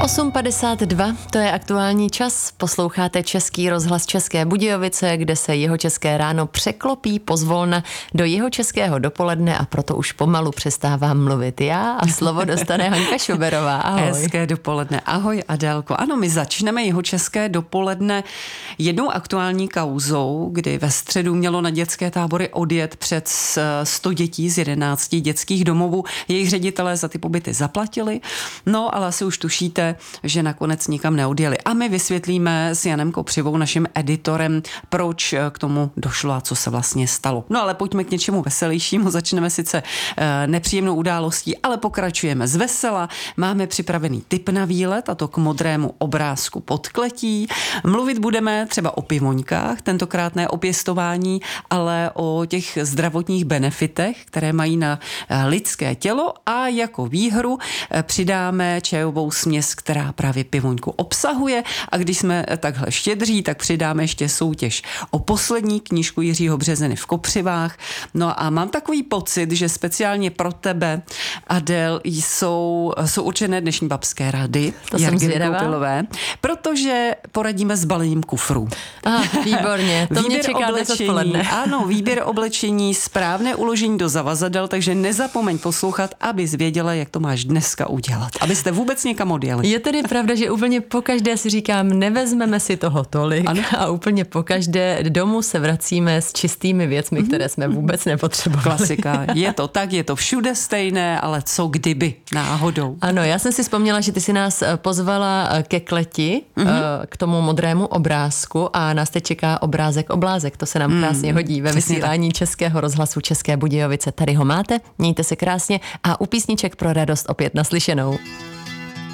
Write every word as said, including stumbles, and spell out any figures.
osm padesát dva, to je aktuální čas. Posloucháte Český rozhlas České Budějovice, kde se Jihočeské ráno překlopí pozvolna do Jihočeského dopoledne a proto už pomalu přestávám mluvit já a slovo dostane Hanka Šoberová. Ahoj. Hezké dopoledne. Ahoj Adélko. Ano, my začneme Jihočeské dopoledne jednou aktuální kauzou, kdy ve středu mělo na dětské tábory odjet před sto dětí z jedenácti dětských domovů. Jejich ředitelé za ty pobyty zaplatili, no ale asi už tušíte, že nakonec nikam neodjeli. A my vysvětlíme s Janem Kopřivou, naším editorem, proč k tomu došlo a co se vlastně stalo. No ale pojďme k něčemu veselějšímu. Začneme sice nepříjemnou událostí, ale pokračujeme z vesela. Máme připravený tip na výlet, a to k modrému obrázku Podkletí. Mluvit budeme třeba o pivoňkách, tentokrát ne o pěstování, ale o těch zdravotních benefitech, které mají na lidské tělo, a jako výhru přidáme čajovou směs, která právě pivoňku obsahuje, a když jsme takhle štědří, tak přidáme ještě soutěž o poslední knížku Jiřího Březiny v Kopřivách. No a mám takový pocit, že speciálně pro tebe, Adel, jsou, jsou určené dnešní babské rady. To jsem zvědavá. Protože poradíme s balením kufrů. Aha, výborně, to výběr mě čeká dnes odpoledne. Ano, výběr oblečení, správné uložení do zavazadel, takže nezapomeň poslouchat, abys věděla, jak to máš dneska udělat. Abyste vůbec někam odjeli. Je tedy pravda, že úplně pokaždé si říkám, nevezmeme si toho tolik, ano. A úplně pokaždé domů se vracíme s čistými věcmi, mm-hmm. které jsme vůbec nepotřebovali. Klasika. Je to tak, je to všude stejné, ale co kdyby náhodou. Ano, já jsem si vzpomněla, že ty si nás pozvala ke kleti, mm-hmm. k tomu modrému obrázku, a nás teď čeká obrázek oblázek. To se nám krásně mm, hodí ve vysílání tak. Českého rozhlasu České Budějovice. Tady ho máte, mějte se krásně a u písniček pro radost opět naslyšenou.